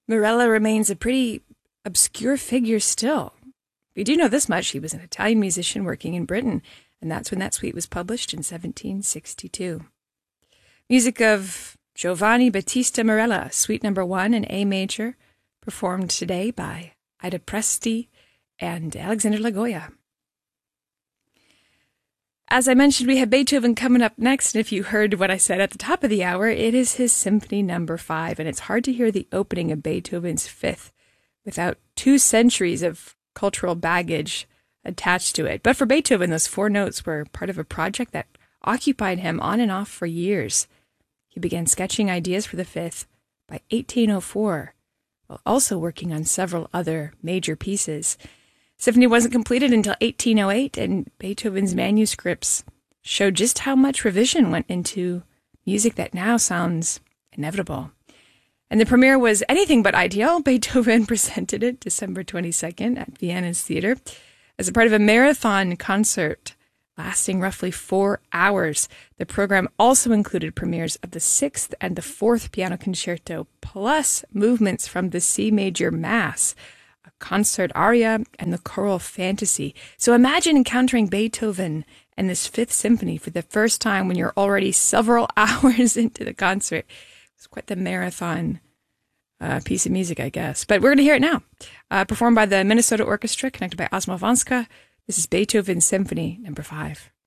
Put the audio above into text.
Morella remains a pretty obscure figure still. We do know this much: he was an Italian musician working in Britain, and that's when that suite was published in 1762. Music of Giovanni Battista Morella, Suite No. 1 in A major, performed today by Ida Presti and Alexander Lagoya. As I mentioned, we have Beethoven coming up next, and if you heard what I said at the top of the hour, it is his Symphony No. 5, and it's hard to hear the opening of Beethoven's Fifth without 2 centuries of cultural baggage attached to it. But for Beethoven, those 4 notes were part of a project that occupied him on and off for years. He began sketching ideas for the Fifth by 1804, while also working on several other major pieces. Symphony wasn't completed until 1808, and Beethoven's manuscripts show just how much revision went into music that now sounds inevitable. And the premiere was anything but ideal. Beethoven presented it December 22nd at Vienna's theater as a part of a marathon concert lasting roughly 4 hours. The program also included premieres of the 6th and the 4th piano concerto, plus movements from the C major Mass, a concert aria, and the choral fantasy. So imagine encountering Beethoven and this Fifth Symphony for the first time when you're already several hours into the concert. It's quite the marathon piece of music, I guess. But we're going to hear it now. Performed by the Minnesota Orchestra, connected by Osmo Vanska. This is Beethoven's Symphony No. 5.